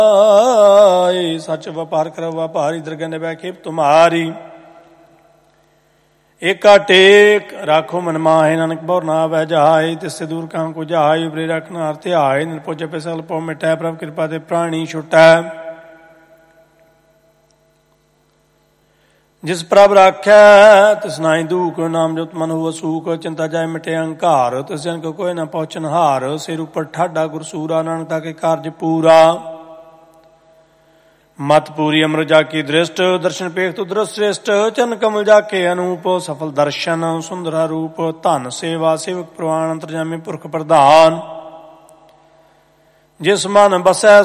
सच व्यापार कर व्यापारी दरगह ने बह खेप तुम्हारी। एका टेक राखो मन माहे नानक बहुर ना वह जहाए। तिससे दूर कहाँ को जहाए उबरे रखना अर्थ आए। निर्भो जपे सकल पौ मिटै प्रभ कृपा ते प्राणी छुटै। जिस प्रभ राखै तिस नाई दूक नाम जप मन हुआ सूख। चिंता जाय मिटे अहंकार तिस जन को कोई न पहुंचन हार। सिर ऊपर ठाडा गुरसूरा नानकता के कार्य पूरा। मत पूरी अमर जाकी दृष्ट दर्शन पेख तु दृष्ट श्रेष्ठ। चरण कमल जाके अनूप सफल दर्शन सुंदर रूप। धन सेवा सेवक प्रवान अंतर्जामी पुरख प्रधान। जिस मन बसै